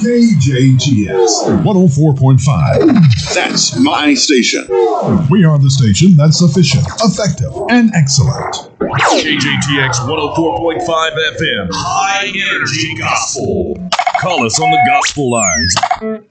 KJTX 104.5. That's my station. We are the station that's sufficient, effective, and excellent. KJTX 104.5 FM. High Energy Gospel. Call us on the gospel lines